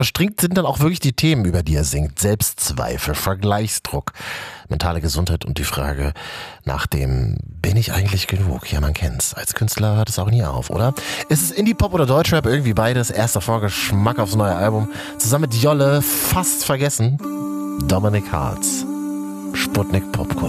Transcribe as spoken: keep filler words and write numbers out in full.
Verstrickt sind dann auch wirklich die Themen, über die er singt. Selbstzweifel, Vergleichsdruck, mentale Gesundheit und die Frage nach dem, bin ich eigentlich genug? Ja, man kennt's. Als Künstler hört es auch nie auf, oder? Ist es Indie-Pop oder Deutschrap? Irgendwie beides. Erster Vorgeschmack aufs neue Album. Zusammen mit Jolle, fast vergessen, Dominik Hartz. Sputnik Popkultur.